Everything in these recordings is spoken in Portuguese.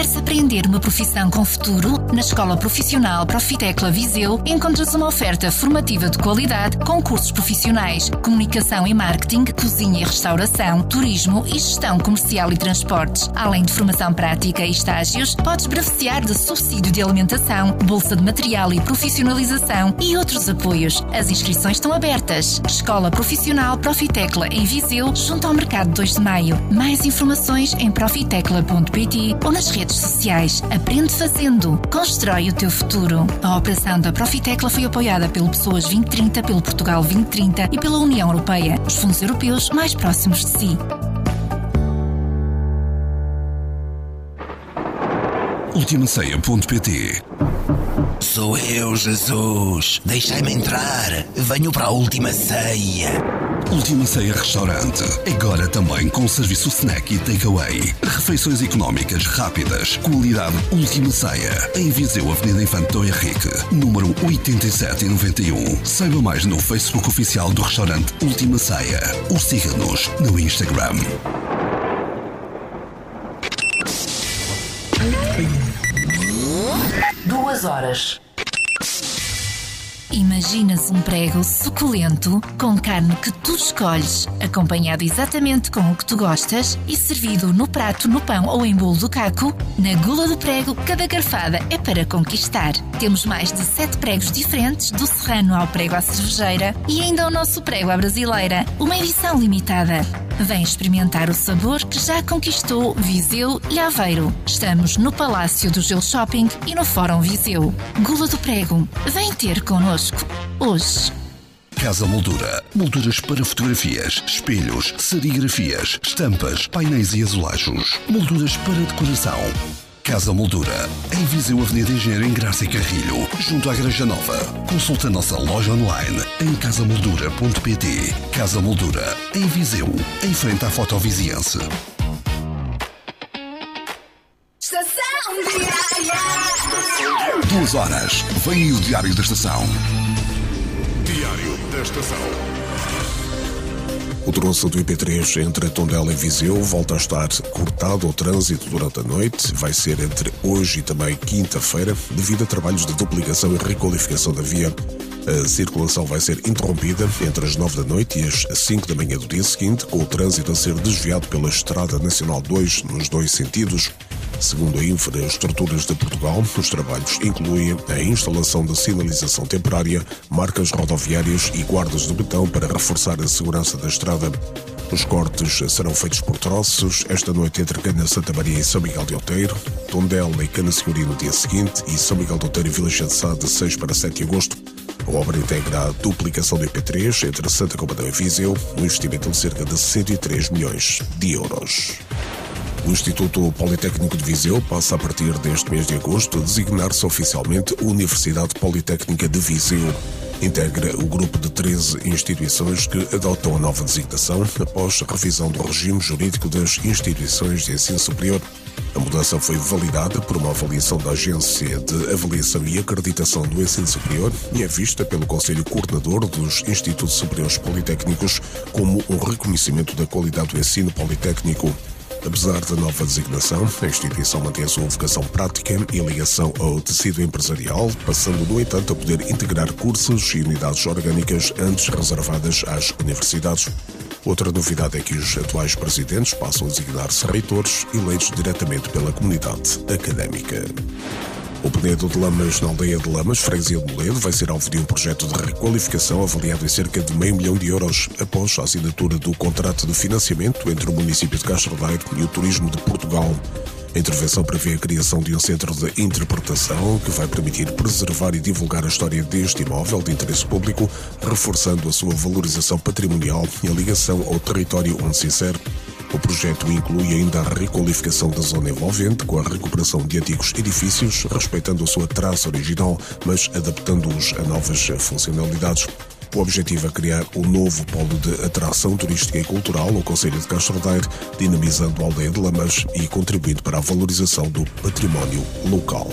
Queres aprender uma profissão com futuro? Na Escola Profissional Profitecla Viseu encontras uma oferta formativa de qualidade com cursos profissionais, comunicação e marketing, cozinha e restauração, turismo e gestão comercial e transportes. Além de formação prática e estágios, podes beneficiar de subsídio de alimentação, bolsa de material e profissionalização e outros apoios. As inscrições estão abertas. Escola Profissional Profitecla em Viseu, junto ao Mercado 2 de Maio. Mais informações em profitecla.pt ou nas redes sociais. Aprende fazendo. Constrói o teu futuro. A operação da Profitecla foi apoiada pelo Pessoas 2030, pelo Portugal 2030 e pela União Europeia, os fundos europeus mais próximos de si. Ultimaceia.pt. Sou eu, Jesus. Deixai-me entrar. Venho para a Última Ceia. Última Ceia Restaurante. Agora também com serviço snack e takeaway. Refeições económicas rápidas. Qualidade Última Ceia. Em Viseu, Avenida Infante Dom Henrique, número 8791. Saiba mais no Facebook oficial do restaurante Última Ceia. Ou siga-nos no Instagram. Duas horas. Imaginas um prego suculento com carne que tu escolhes, acompanhado exatamente com o que tu gostas e servido no prato, no pão ou em bolo do caco? Na Gula do Prego, cada garfada é para conquistar. Temos mais de 7 pregos diferentes, do serrano ao prego à cervejeira e ainda o nosso prego à brasileira, uma edição limitada. Vem experimentar o sabor que já conquistou Viseu e Aveiro. Estamos no Palácio do Gelo Shopping e no Fórum Viseu. Gula do Prego, vem ter connosco hoje. Casa Moldura. Molduras para fotografias, espelhos, serigrafias, estampas, painéis e azulejos. Molduras para decoração. Casa Moldura. Em Viseu, Avenida Engenheiro Engraça e Carrilho, junto à Igreja Nova. Consulta a nossa loja online em casamoldura.pt. Casa Moldura. Em Viseu, em frente à Fotoviziense. Estação Diária. 2 horas. Vem aí o Diário da Estação. Diário da Estação. O troço do IP3 entre Tondela e Viseu volta a estar cortado ao trânsito durante a noite. Vai ser entre hoje e também quinta-feira, devido a trabalhos de duplicação e requalificação da via. A circulação vai ser interrompida entre as 9 da noite e as 5 da manhã do dia seguinte, com o trânsito a ser desviado pela Estrada Nacional 2 nos 2 sentidos. Segundo a Infraestruturas de Portugal, os trabalhos incluem a instalação de sinalização temporária, marcas rodoviárias e guardas de betão para reforçar a segurança da estrada. Os cortes serão feitos por troços esta noite entre Cana Santa Maria e São Miguel de Outeiro, Tondela e Cana Senhoria no dia seguinte e São Miguel de Outeiro e Vila Chançá de 6 para 7 de agosto. A obra integra a duplicação do IP3 entre Santa Combadão e Viseu, um investimento de cerca de 103 milhões de euros. O Instituto Politécnico de Viseu passa a partir deste mês de agosto a designar-se oficialmente Universidade Politécnica de Viseu. Integra o grupo de 13 instituições que adotam a nova designação após a revisão do regime jurídico das instituições de ensino superior. A mudança foi validada por uma avaliação da Agência de Avaliação e Acreditação do Ensino Superior e é vista pelo Conselho Coordenador dos Institutos Superiores Politécnicos como um reconhecimento da qualidade do ensino politécnico. Apesar da nova designação, a instituição mantém a sua vocação prática e ligação ao tecido empresarial, passando, no entanto, a poder integrar cursos e unidades orgânicas antes reservadas às universidades. Outra novidade é que os atuais presidentes passam a designar-se reitores eleitos diretamente pela comunidade académica. O Penedo de Lamas, na aldeia de Lamas, freguesia de Moledo, vai ser alvo de um projeto de requalificação avaliado em cerca de €500 mil após a assinatura do contrato de financiamento entre o município de Castrodaire e o Turismo de Portugal. A intervenção prevê a criação de um centro de interpretação que vai permitir preservar e divulgar a história deste imóvel de interesse público, reforçando a sua valorização patrimonial e a ligação ao território onde se insere. O projeto inclui ainda a requalificação da zona envolvente com a recuperação de antigos edifícios, respeitando a sua traça original, mas adaptando-os a novas funcionalidades. O objetivo é criar um novo polo de atração turística e cultural no concelho de Castrodaire, dinamizando a aldeia de Lamas e contribuindo para a valorização do património local.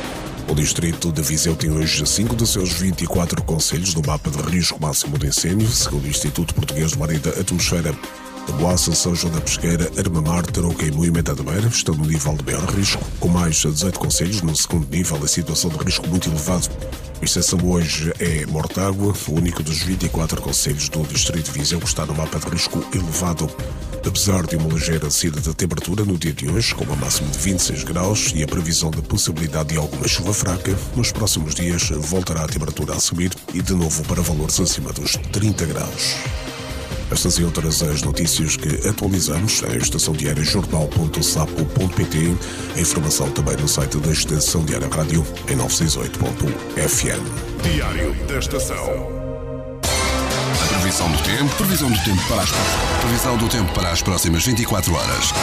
O distrito de Viseu tem hoje 5 dos seus 24 concelhos no mapa de risco máximo de incêndio, segundo o Instituto Português de Mar e da Atmosfera. Boaça, São João da Pesqueira, Armamar, Tarouca e Moimenta de Beira estão no nível de maior risco, com mais 18 concelhos no segundo nível a situação de risco muito elevado. A exceção hoje é Mortágua, o único dos 24 concelhos do Distrito de Viseu que está no mapa de risco elevado. Apesar de uma ligeira descida da temperatura no dia de hoje, com uma máxima de 26 graus e a previsão da possibilidade de alguma chuva fraca, nos próximos dias voltará a temperatura a subir e de novo para valores acima dos 30 graus. Estas e outras as notícias que atualizamos na Estação Diária jornal.sapo.pt. A informação também no site da Estação Diária Rádio em 968.fm. Diário da Estação. Previsão do tempo para as próximas 24 horas.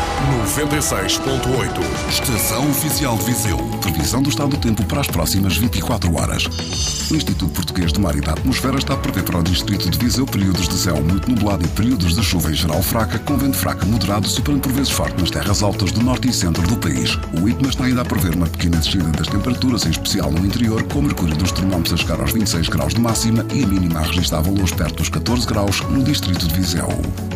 96.8. Estação Oficial de Viseu. Previsão do estado do tempo para as próximas 24 horas. O Instituto Português de Mar e da Atmosfera está a prever para o Distrito de Viseu períodos de céu muito nublado e períodos de chuva em geral fraca, com vento fraco moderado, superando por vezes forte nas terras altas do norte e centro do país. O IPMA está ainda a prever uma pequena descida das temperaturas, em especial no interior, com o mercúrio dos termómetros a chegar aos 26 graus de máxima e a mínima a registrar valores perto dos 14 graus no Distrito de Viseu.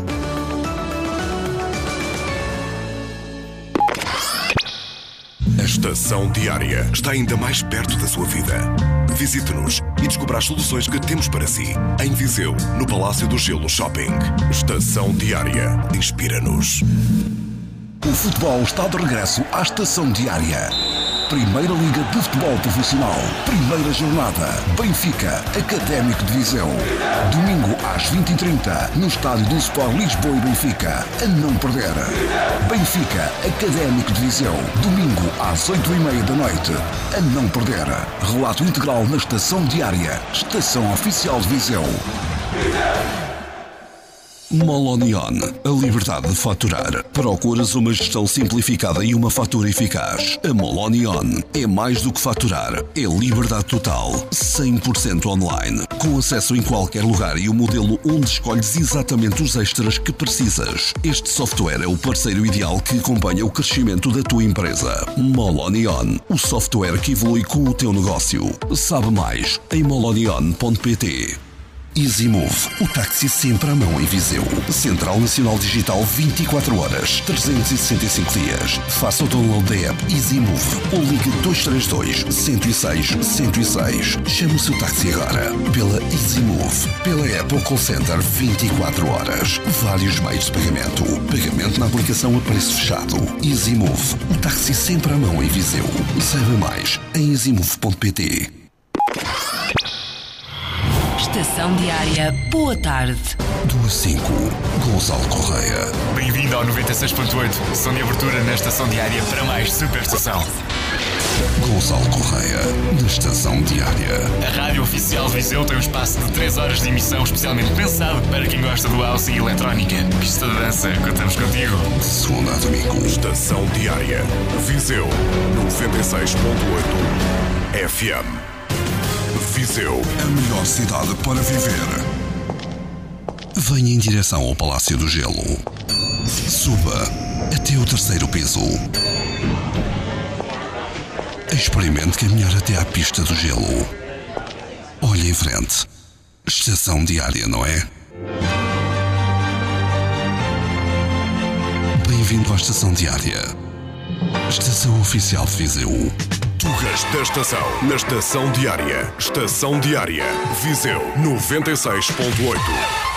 A Estação Diária está ainda mais perto da sua vida. Visite-nos e descubra as soluções que temos para si. Em Viseu, no Palácio do Gelo Shopping. Estação Diária. Inspira-nos. O futebol está de regresso à Estação Diária. Primeira Liga de Futebol Profissional. Primeira jornada. Benfica, Académico de Viseu. Domingo às 20h30, no estádio do Sport Lisboa e Benfica. A não perder. Benfica, Académico de Viseu. Domingo às 8h30 da noite. A não perder. Relato integral na Estação Diária. Estação Oficial de Viseu. Molonion, a liberdade de faturar. Procuras uma gestão simplificada e uma fatura eficaz. A Molonion é mais do que faturar, é liberdade total, 100% online, com acesso em qualquer lugar e o modelo onde escolhes exatamente os extras que precisas. Este software é o parceiro ideal que acompanha o crescimento da tua empresa. Molonion, o software que evolui com o teu negócio. Sabe mais em molonion.pt. EasyMove, o táxi sempre à mão em Viseu. Central Nacional Digital 24 horas, 365 dias. Faça o download da app EasyMove ou ligue 232 106 106. Chame o seu táxi agora pela EasyMove, pela app ou call center 24 horas. Vários meios de pagamento. Pagamento na aplicação a preço fechado. EasyMove, o táxi sempre à mão em Viseu. Saiba mais em easymove.pt. Estação Diária, boa tarde. 2-5, Gonçalo Correia. Bem-vindo ao 96.8, som de abertura na Estação Diária para mais Superestação. Gonçalo Correia, na Estação Diária. A Rádio Oficial de Viseu tem um espaço de 3 horas de emissão especialmente pensado para quem gosta do house e eletrónica. Pista de dança, contamos contigo. De segunda a domingo. Estação Diária. Viseu, 96.8 FM. Viseu, a melhor cidade para viver. Venha em direção ao Palácio do Gelo. Suba até o 3º piso. Experimente caminhar até à pista do gelo. Olhe em frente. Estação Diária, não é? Bem-vindo à Estação Diária. Estação Oficial de Viseu. Tugas da Estação, na Estação Diária. Estação Diária, Viseu 96.8.